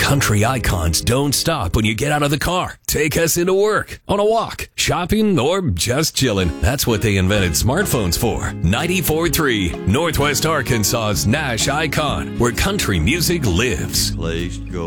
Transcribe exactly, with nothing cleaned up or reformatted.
country icons don't stop when you get out of the car. Take us into work, on a walk, shopping, or just chilling. That's what they invented smartphones for. ninety-four point three, Northwest Arkansas's Nash Icon, where country music lives. Place to go.